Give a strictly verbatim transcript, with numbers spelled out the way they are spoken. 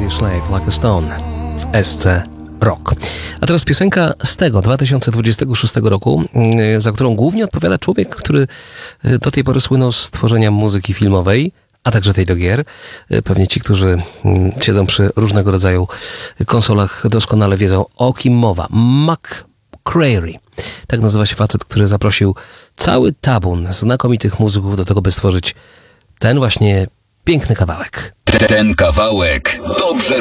You Slave Like a Stone w S C Rock. A teraz piosenka z tego dwa tysiące dwudziestego szóstego roku, za którą głównie odpowiada człowiek, który do tej pory słynął z tworzenia muzyki filmowej, a także tej do gier. Pewnie ci, którzy siedzą przy różnego rodzaju konsolach, doskonale wiedzą, o kim mowa. Mac Crary. Tak nazywa się facet, który zaprosił cały tabun znakomitych muzyków do tego, by stworzyć ten właśnie piękny kawałek. Ten kawałek dobrze